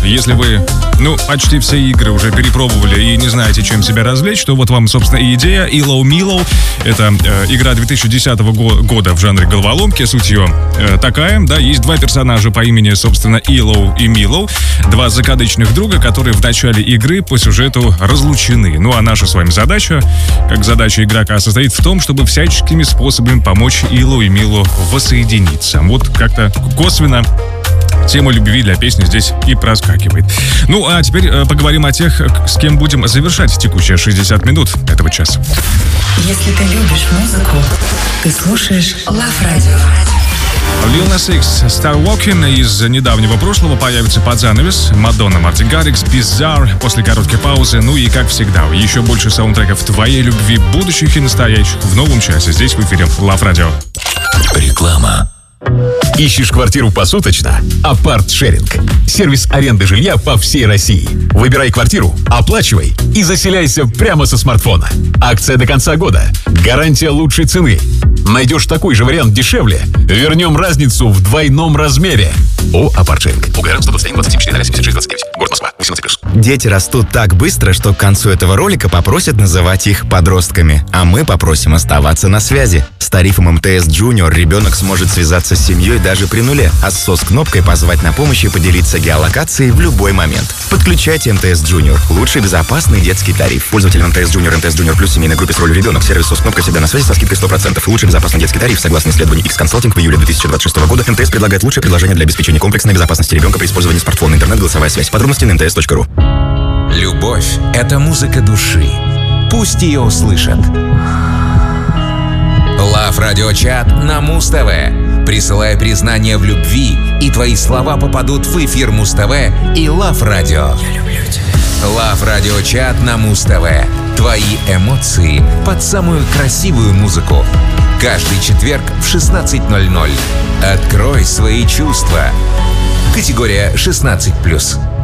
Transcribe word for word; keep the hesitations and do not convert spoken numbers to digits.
Если вы, ну, почти все игры уже перепробовали и не знаете, чем себя развлечь, то вот вам, собственно, и идея. Илоу Милоу — это э, игра две тысячи десятого го- года в жанре головоломки. Суть ее э, такая, да, есть два персонажа по имени, собственно, Илоу и Милоу. Два закадычных друга, которые в начале игры по сюжету разлучены. Ну, а наша с вами задача, как задача игрока, состоит в том, чтобы всяческими способами помочь Илоу и Милоу воссоединиться. Вот как-то косвенно тема любви для песни здесь и проскакивает. Ну, а теперь э, поговорим о тех, с кем будем завершать текущие шестьдесят минут этого часа. Если ты любишь музыку, ты слушаешь Love Radio. Lil Nas X, Star Walking из недавнего прошлого появится под занавес. Мадонна, Мартин Гаррикс, Bizarre после короткой паузы. Ну и, как всегда, еще больше саундтреков твоей любви, будущих и настоящих в новом часе. Здесь в эфире Love Radio. Реклама. Ищешь квартиру посуточно? Апарт-шеринг. Сервис аренды жилья по всей России. Выбирай квартиру, оплачивай и заселяйся прямо со смартфона. Акция до конца года. Гарантия лучшей цены. Найдешь такой же вариант дешевле? Вернем разницу в двойном размере. О, Апарт-шеринг. УГР сто двадцать один двадцать семь четыре семьдесят шесть двадцать девять. Город Москва. восемнадцать плюс. Дети растут так быстро, что к концу этого ролика попросят называть их подростками. А мы попросим оставаться на связи. С тарифом эм тэ эс Junior ребенок сможет связаться с семьей даже при нуле, а с сос-кнопкой позвать на помощь и поделиться геолокацией в любой момент. Подключайте эм тэ эс Junior. Лучший безопасный детский тариф. Пользователям эм тэ эс Junior, эм тэ эс Junior Plus семейной группе с ролью ребенок. Сервис сос-кнопка всегда на связи со скидкой сто процентов. Лучший безопасный детский тариф. Согласно исследованию X-Consulting в июле две тысячи двадцать шестого года, эм тэ эс предлагает лучшее предложение для обеспечения комплексной безопасности ребенка при использовании смартфона, интернет, голосовая связь. Подробности на эм тэ эс точка ру. Любовь — это музыка души. Пусть ее услышат. Love Radio Chat на Муз-ТВ. Присылай признание в любви, и твои слова попадут в эфир Муз-ТВ и Love Radio. Я люблю тебя. Love Radio Chat на Муз-ТВ. Твои эмоции под самую красивую музыку. Каждый четверг в шестнадцать ноль ноль. Открой свои чувства. Категория шестнадцать плюс.